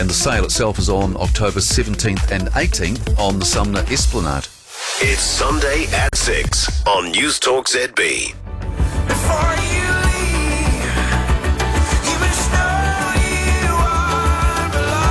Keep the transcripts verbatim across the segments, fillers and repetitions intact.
and the sale itself is on October seventeenth and eighteenth on the Sumner Esplanade. It's Sunday at six on News Talk Z B. Before you leave, you must know you are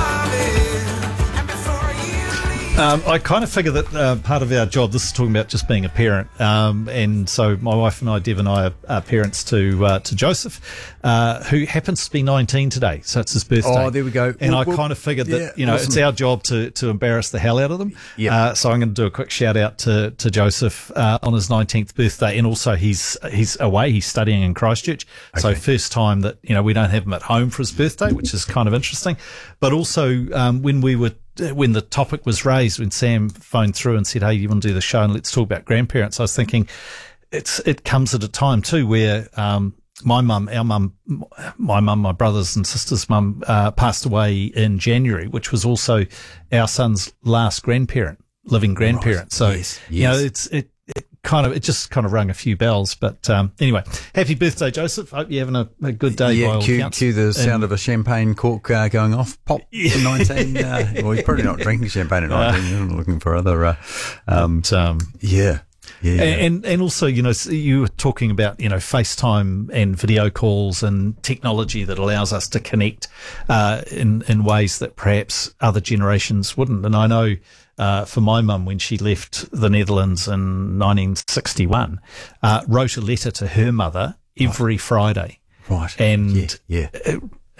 beloved. And before you leave, Um, I kind of figure that uh, part of our job, this is talking about just being a parent, um, and so my wife and I, Dev and I, are, are parents to uh, to Joseph, uh, who happens to be nineteen today, so it's his birthday. Oh, there we go. And Well, I well, kind of figured that yeah, you know awesome. it's our job to to embarrass the hell out of them. Yep. Uh, so I'm going to do a quick shout out to to Joseph uh, on his nineteenth birthday, and also he's he's away, he's studying in Christchurch, so Okay. first time that you know we don't have him at home for his birthday, which is kind of interesting. But also um, when we were when the topic was raised, when Sam phoned through and said, "Hey, you want to do the show and let's talk about grandparents?" I was thinking, it's it comes at a time too where um, my mum, our mum, my mum, my brothers and sisters' mum uh, passed away in January, which was also our son's last grandparent, living grandparent. So Yes, you know, yes. it's it. It kind of, it just kind of rung a few bells, but um, anyway, happy birthday, Joseph. Hope you're having a, a good day. by Yeah, all cue, accounts. cue the sound And- of a champagne cork uh, going off. Pop for nineteen. Uh, well, he's probably not drinking champagne at nineteen. He's looking for other. Uh, um, but, um, yeah, yeah, yeah. And, and also, you know, s- you were talking about, you know, FaceTime and video calls and technology that allows us to connect uh, in, in ways that perhaps other generations wouldn't. And I know uh, for my mum, when she left the Netherlands in nineteen sixty-one, uh, wrote a letter to her mother every Friday. Right. And Yeah, yeah.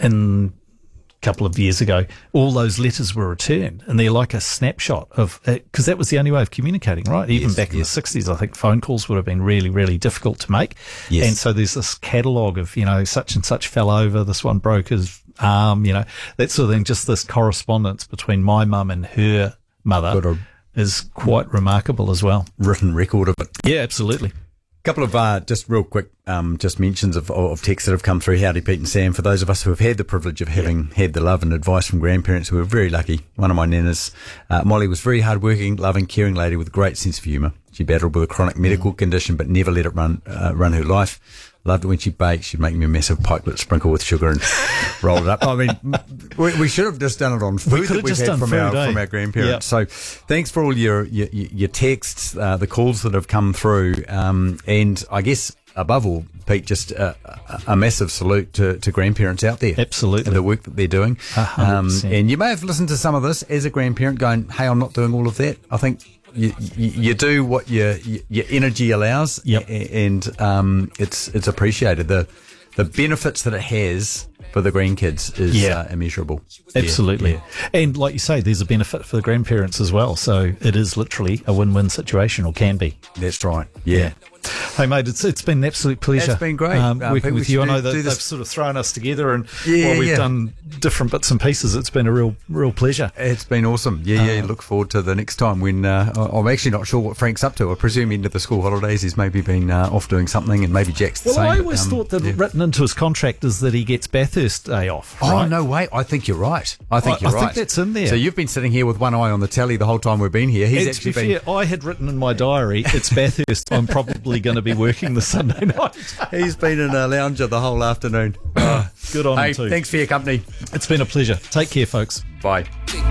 in a couple of years ago, all those letters were returned, and they're like a snapshot of, because that was the only way of communicating, right? Even Yes, back in yes. the sixties, I think phone calls would have been really, really difficult to make. Yes. And so there's this catalogue of, you know, such and such fell over, this one broke his arm, you know, that sort of thing. Just this correspondence between my mum and her mother Got a is quite remarkable as well. written record of it. Yeah, absolutely. Couple of uh, just real quick um, just mentions of, of texts that have come through. Howdy, Pete and Sam. For those of us who have had the privilege of having had the love and advice from grandparents, we were very lucky. One of my nanas, uh, Molly, was very hardworking, loving, caring lady with a great sense of humour. She battled with a chronic medical condition, but never let it run uh, run her life. Loved it when she baked. She'd make me a massive pikelet sprinkle with sugar and roll it up. I mean, we, we should have just done it on food could that have we've just had done from food, our eh? from our grandparents. Yep. So, thanks for all your your, your texts, uh, the calls that have come through, um, and I guess above all, Pete, just a, a, a massive salute to, to grandparents out there. Absolutely. And the work that they're doing. A hundred Um, percent. and you may have listened to some of this as a grandparent going, hey, I'm not doing all of that. I think you, you, you do what your, your energy allows. Yep. a- And um, it's it's appreciated. The the benefits that it has for the grandkids is Yeah. uh, immeasurable. Absolutely. Yeah, And like you say, there's a benefit for the grandparents as well. So it is literally a win-win situation, or can be. yeah. That's right. Yeah. Hey, mate, it's it's been an absolute pleasure. It's been great. um, Uh, working people with you. I should know do- that do they've this- sort of thrown us together, and Yeah, while we've yeah. done different bits and pieces, it's been a real real pleasure. It's been awesome. Yeah, yeah. Look forward to the next time when uh, I- I'm actually not sure what Frank's up to. I presume into the school holidays he's maybe been uh, off doing something, and maybe Jack's the Well, same. I but, always um, thought that yeah. written into his contract is that he gets Bathurst Day off. Oh, right? no way. I think you're right. I think I- you're I right. think that's in there. So you've been sitting here with one eye on the telly the whole time we've been here. He's And to actually be been. fair, I had written in my diary, it's Bathurst. I'm probably going to be working this Sunday night. He's been in a lounger the whole afternoon. Oh, Good on hey, him too. thanks for your company. It's been a pleasure. Take care, folks. Bye.